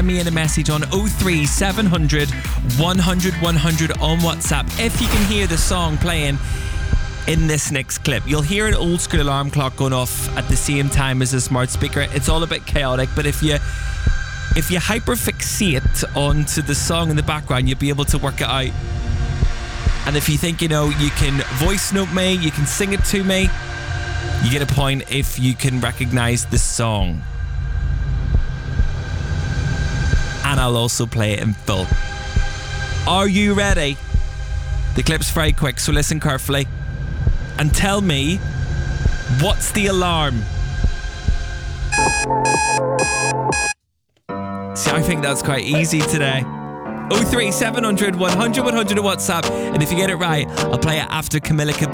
send me in a message on 03700 100 100 on WhatsApp if you can hear the song playing in this next clip. You'll hear an old school alarm clock going off at the same time as a smart speaker. It's all a bit chaotic, but if you hyperfixate onto the song in the background, you'll be able to work it out. And if you think, you can voice note me, you can sing it to me, you get a point if you can recognize the song. And I'll also play it in full. Are you ready? The clip's very quick, so listen carefully. And tell me, what's the alarm? See, I think that's quite easy today. 03700 100 100 on WhatsApp. And if you get it right, I'll play it after Camila Cabello.